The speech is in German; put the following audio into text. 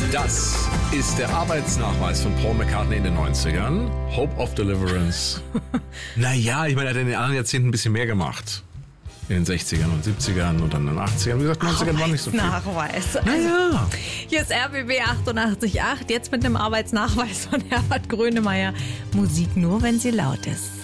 Das ist der Arbeitsnachweis von Paul McCartney in den 90ern. Hope of Deliverance. Naja, ich meine, er hat in den anderen Jahrzehnten ein bisschen mehr gemacht. In den 60ern und 70ern und dann in den 80ern. Wie gesagt, 90ern war nicht so viel. Nachweis. Naja. Hier ist RBB 88.8, jetzt mit dem Arbeitsnachweis von Herbert Grönemeyer. Musik nur, wenn sie laut ist.